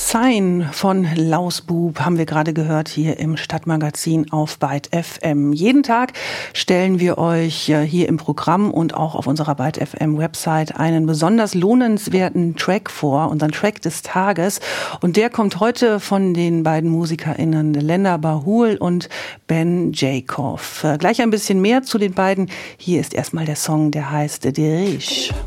Sign von Lausbub haben wir gerade gehört hier im Stadtmagazin auf Byte FM. Jeden Tag stellen wir euch hier im Programm und auch auf unserer Byte FM Website einen besonders lohnenswerten Track vor, unseren Track des Tages. Und der kommt heute von den beiden MusikerInnen Lenda Bahul und Ben Jacob. Gleich ein bisschen mehr zu den beiden. Hier ist erstmal der Song, der heißt Derish.